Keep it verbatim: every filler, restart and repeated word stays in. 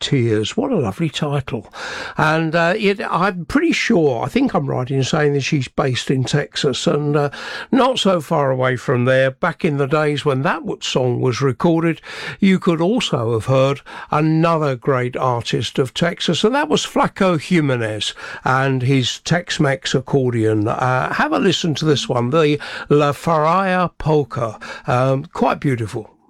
Tears. What a lovely title. And uh, it, I'm pretty sure, I think I'm right in saying that she's based in Texas, and uh, not so far away from there. Back in the days when that song was recorded, you could also have heard another great artist of Texas, and that was Flaco Jimenez and his Tex-Mex accordion. Uh, have a listen to this one, the La Faria Polka. Um, quite beautiful.